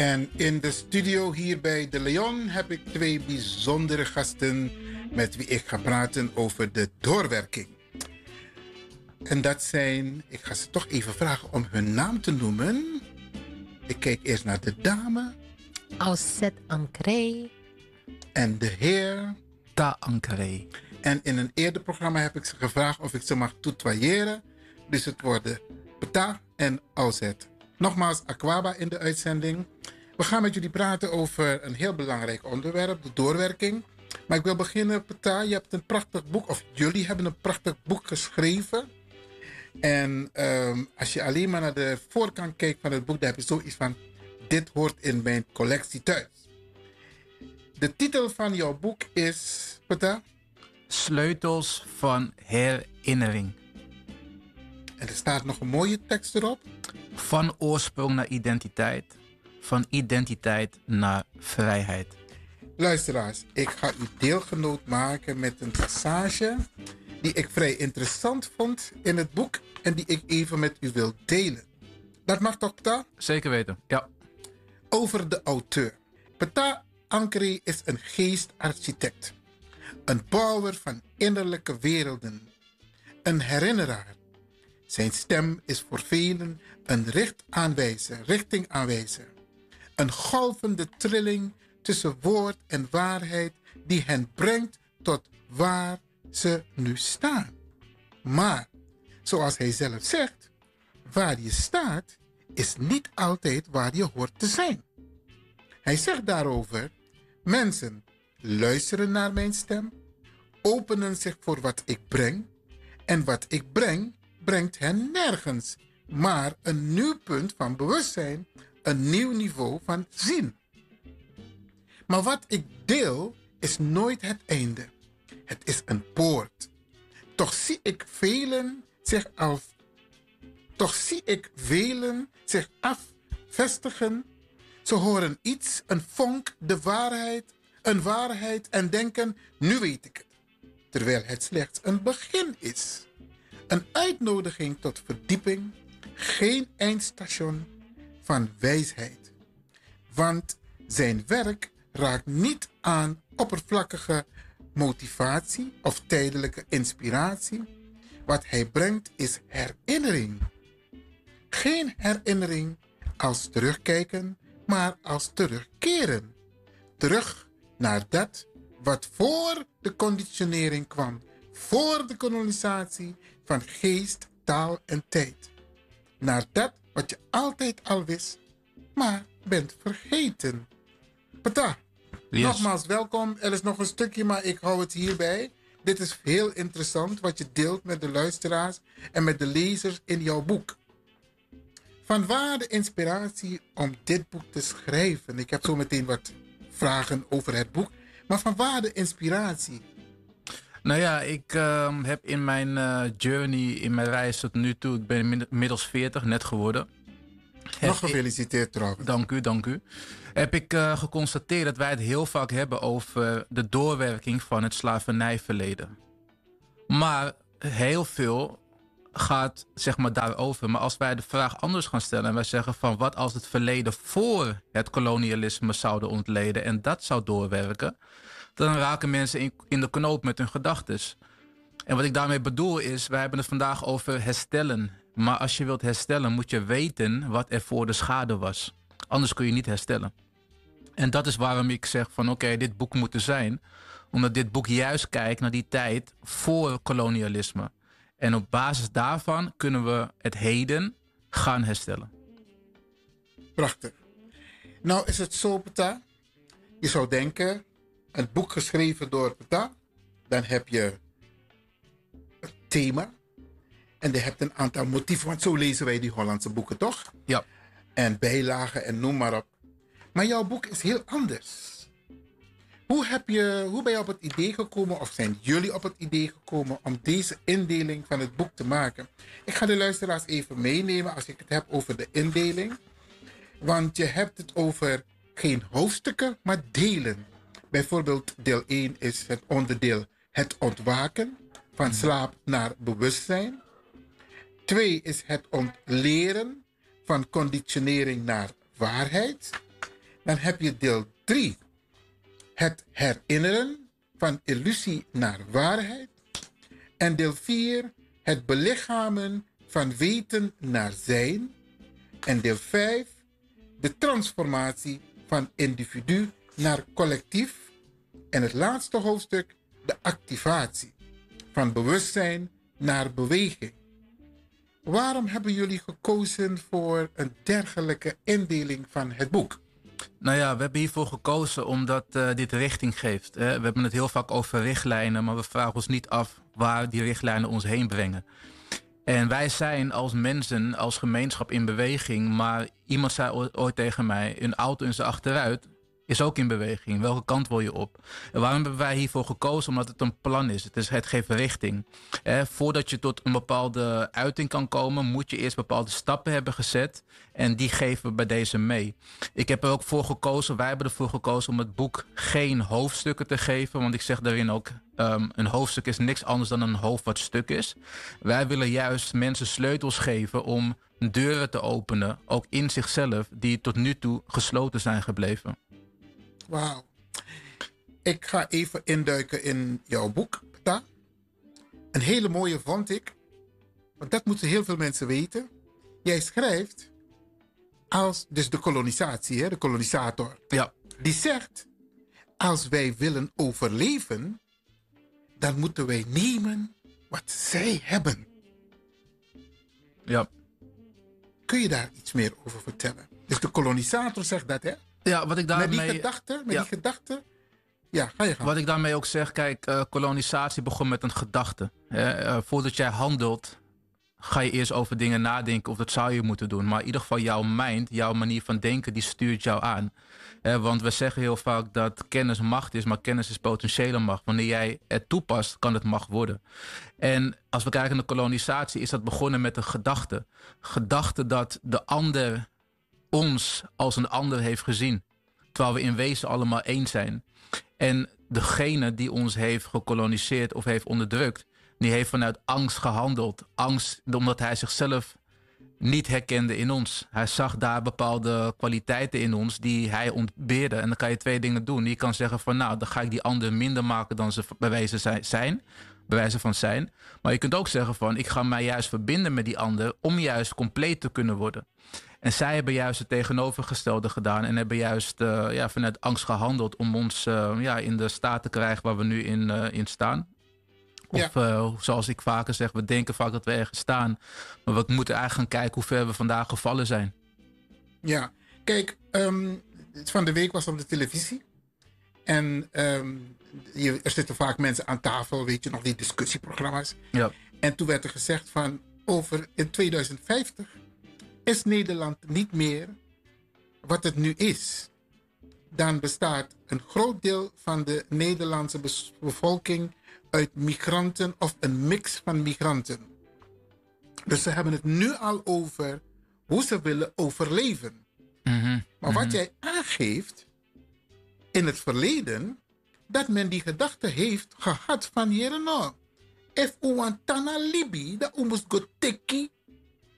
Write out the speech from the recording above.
En in de studio hier bij De Leon heb ik twee bijzondere gasten met wie ik ga praten over de doorwerking. En dat zijn, ik ga ze toch even vragen om hun naam te noemen. Ik kijk eerst naar de dame. Auset Ancré. En de heer. Ta Ancré. En in een eerder programma heb ik ze gevraagd of ik ze mag tutoyeren. Dus het worden Peta en Auset. Nogmaals, Aquaba in de uitzending. We gaan met jullie praten over een heel belangrijk onderwerp, de doorwerking. Maar ik wil beginnen, Peta, je hebt een prachtig boek, of jullie hebben een prachtig boek geschreven. En als je alleen maar naar de voorkant kijkt van het boek, dan heb je zoiets van, dit hoort in mijn collectie thuis. De titel van jouw boek is, Peta? Sleutels van herinnering. En er staat nog een mooie tekst erop. Van oorsprong naar identiteit. Van identiteit naar vrijheid. Luisteraars, ik ga u deelgenoot maken met een passage die ik vrij interessant vond in het boek en die ik even met u wil delen. Dat mag toch, Peta? Zeker weten, ja. Over de auteur. Peta Ancré is een geestarchitect. Een bouwer van innerlijke werelden. Een herinneraar. Zijn stem is voor velen een richtingaanwijzer. Een golvende trilling tussen woord en waarheid die hen brengt tot waar ze nu staan. Maar, zoals hij zelf zegt, waar je staat is niet altijd waar je hoort te zijn. Hij zegt daarover, mensen luisteren naar mijn stem, openen zich voor wat ik breng en wat ik breng, brengt hen nergens, maar een nieuw punt van bewustzijn, een nieuw niveau van zien. Maar wat ik deel is nooit het einde. Het is een poort. Toch zie ik velen zich afvestigen. Ze horen iets, een vonk, een waarheid en denken, nu weet ik het. Terwijl het slechts een begin is. Een uitnodiging tot verdieping, geen eindstation van wijsheid. Want zijn werk raakt niet aan oppervlakkige motivatie of tijdelijke inspiratie. Wat hij brengt is herinnering. Geen herinnering als terugkijken, maar als terugkeren. Terug naar dat wat voor de conditionering kwam. Voor de kolonisatie van geest, taal en tijd. Naar dat wat je altijd al wist, maar bent vergeten. Peta, Yes. Nogmaals welkom. Er is nog een stukje, maar ik hou het hierbij. Dit is heel interessant wat je deelt met de luisteraars en met de lezers in jouw boek. Vanwaar de inspiratie om dit boek te schrijven? Ik heb zo meteen wat vragen over het boek. Maar vanwaar de inspiratie? Nou ja, ik heb in mijn journey, in mijn reis tot nu toe, ik ben inmiddels 40, net geworden. Nog gefeliciteerd trouwens. Dank u. Heb ik geconstateerd dat wij het heel vaak hebben over de doorwerking van het slavernijverleden. Maar heel veel gaat zeg maar daarover. Maar als wij de vraag anders gaan stellen en wij zeggen van wat als het verleden voor het kolonialisme zouden ontleden en dat zou doorwerken, dan raken mensen in de knoop met hun gedachtes. En wat ik daarmee bedoel is, wij hebben het vandaag over herstellen. Maar als je wilt herstellen, moet je weten wat er voor de schade was. Anders kun je niet herstellen. En dat is waarom ik zeg van oké, dit boek moet er zijn. Omdat dit boek juist kijkt naar die tijd voor kolonialisme. En op basis daarvan kunnen we het heden gaan herstellen. Prachtig. Nou is het zo, Peta. Je zou denken, een boek geschreven door Peta. Dan heb je een thema. En je hebt een aantal motieven. Want zo lezen wij die Hollandse boeken, toch? Ja. En bijlagen en noem maar op. Maar jouw boek is heel anders. Hoe ben je op het idee gekomen, of zijn jullie op het idee gekomen om deze indeling van het boek te maken? Ik ga de luisteraars even meenemen als ik het heb over de indeling. Want je hebt het over geen hoofdstukken, maar delen. Bijvoorbeeld deel 1 is het onderdeel het ontwaken, van slaap naar bewustzijn. 2 is het ontleren, van conditionering naar waarheid. Dan heb je deel 3. Het herinneren van illusie naar waarheid. En deel 4. Het belichamen van weten naar zijn. En deel 5. De transformatie van individu naar collectief. En het laatste hoofdstuk, de activatie van bewustzijn naar beweging. Waarom hebben jullie gekozen voor een dergelijke indeling van het boek? Nou ja, we hebben hiervoor gekozen omdat dit richting geeft. Hè. We hebben het heel vaak over richtlijnen, maar we vragen ons niet af waar die richtlijnen ons heen brengen. En wij zijn als mensen, als gemeenschap in beweging, maar iemand zei ooit tegen mij, een auto in zijn achteruit is ook in beweging. Welke kant wil je op? En waarom hebben wij hiervoor gekozen? Omdat het een plan is. Het geeft richting. Voordat je tot een bepaalde uiting kan komen, moet je eerst bepaalde stappen hebben gezet. En die geven we bij deze mee. Ik heb er ook voor gekozen, wij hebben ervoor gekozen om het boek geen hoofdstukken te geven. Want ik zeg daarin ook, een hoofdstuk is niks anders dan een hoofd wat stuk is. Wij willen juist mensen sleutels geven om deuren te openen, ook in zichzelf, die tot nu toe gesloten zijn gebleven. Wauw. Ik ga even induiken in jouw boek, Ta. Een hele mooie vond ik. Want dat moeten heel veel mensen weten. Jij schrijft als dus de kolonisatie, hè, de kolonisator. Ja. Die zegt, als wij willen overleven, dan moeten wij nemen wat zij hebben. Ja. Kun je daar iets meer over vertellen? Dus de kolonisator zegt dat, hè? Ja, wat ik daarmee... Met die gedachte. Ja, ga je gaan. Wat ik daarmee ook zeg, kijk, kolonisatie begon met een gedachte. Voordat jij handelt, ga je eerst over dingen nadenken of dat zou je moeten doen. Maar in ieder geval jouw mind, jouw manier van denken, die stuurt jou aan. Want we zeggen heel vaak dat kennis macht is, maar kennis is potentiële macht. Wanneer jij het toepast, kan het macht worden. En als we kijken naar kolonisatie, is dat begonnen met een gedachte. Gedachte dat de ander ons als een ander heeft gezien. Terwijl we in wezen allemaal één zijn. En degene die ons heeft gekoloniseerd of heeft onderdrukt, die heeft vanuit angst gehandeld. Angst omdat hij zichzelf niet herkende in ons. Hij zag daar bepaalde kwaliteiten in ons die hij ontbeerde. En dan kan je twee dingen doen. Je kan zeggen van nou, dan ga ik die ander minder maken dan ze bij wijze van zijn. Maar je kunt ook zeggen van ik ga mij juist verbinden met die ander om juist compleet te kunnen worden. En zij hebben juist het tegenovergestelde gedaan en hebben juist vanuit angst gehandeld om ons in de staat te krijgen waar we nu in staan. Of zoals ik vaker zeg, we denken vaak dat we ergens staan. Maar we moeten eigenlijk gaan kijken hoe ver we vandaag gevallen zijn. Ja, kijk, van de week was op de televisie. En er zitten vaak mensen aan tafel, weet je nog, die discussieprogramma's. Ja. En toen werd er gezegd van in 2050 is Nederland niet meer wat het nu is. Dan bestaat een groot deel van de Nederlandse bevolking uit migranten of een mix van migranten. Dus ze hebben het nu al over hoe ze willen overleven. Maar wat jij aangeeft in het verleden, dat men die gedachte heeft gehad van Jereno. If Uwantana Libi, dat moest go teki